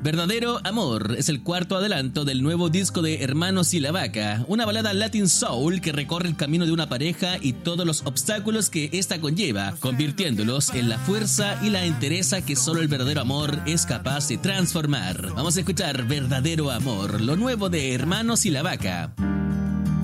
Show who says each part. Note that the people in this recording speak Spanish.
Speaker 1: Verdadero Amor es el cuarto adelanto del nuevo disco de Hermanos y la Vaca, una balada Latin Soul que recorre el camino de una pareja y todos los obstáculos que ésta conlleva, convirtiéndolos en la fuerza y la entereza que solo el verdadero amor es capaz de transformar. Vamos a escuchar Verdadero Amor, lo nuevo de Hermanos y la Vaca.